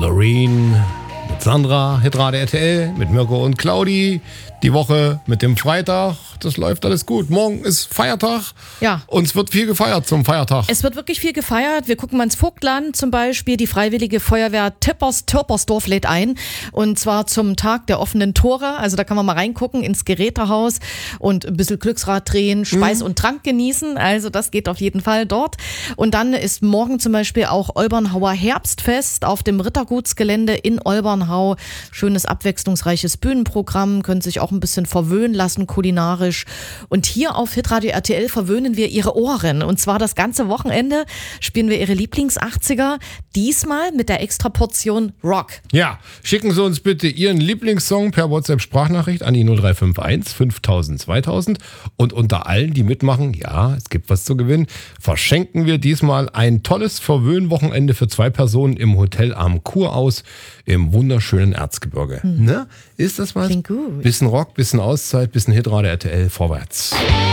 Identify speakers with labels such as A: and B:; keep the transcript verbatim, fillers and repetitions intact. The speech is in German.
A: Loreen mit Sandra, Hitradio R T L, mit Mirko und Claudi. Die Woche mit dem Freitag, das läuft alles gut. Morgen ist Feiertag.
B: Ja.
A: Und es wird viel gefeiert zum Feiertag.
B: Es wird wirklich viel gefeiert. Wir gucken mal ins Vogtland zum Beispiel. Die Freiwillige Feuerwehr Tippers-Türpersdorf lädt ein. Und zwar zum Tag der offenen Tore. Also da kann man mal reingucken ins Gerätehaus und ein bisschen Glücksrad drehen, Speis mhm. und Trank genießen. Also das geht auf jeden Fall dort. Und dann ist morgen zum Beispiel auch Olbernhauer Herbstfest auf dem Rittergutsgelände in Olbernhau. Schönes, abwechslungsreiches Bühnenprogramm. Können sich auch ein bisschen verwöhnen lassen kulinarisch. Und hier auf Hitradio R T L verwöhnen wir ihre Ohren. Und zwar das ganze Wochenende spielen wir ihre Lieblings-achtziger. Diesmal mit der Extraportion Rock.
A: Ja, schicken Sie uns bitte Ihren Lieblingssong per WhatsApp-Sprachnachricht an die null drei fünf eins fünftausend zweitausend. Und unter allen, die mitmachen, ja, es gibt was zu gewinnen, verschenken wir diesmal ein tolles Verwöhnwochenende für zwei Personen im Hotel am Kuraus im wunderschönen Erzgebirge. Mhm. Ne? Ist das was?
B: Klingt gut.
A: Bisschen Rock, bisschen Auszeit, bisschen Hitradio R T L, vorwärts.